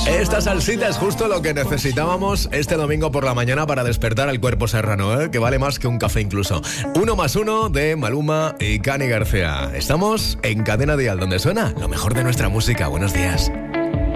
Esta salsita es justo lo que necesitábamos este domingo por la mañana para despertar al cuerpo serrano, que vale más que un café incluso. 1+1 de Maluma y Cani García. Estamos en Cadena Dial, donde suena lo mejor de nuestra música. Buenos días.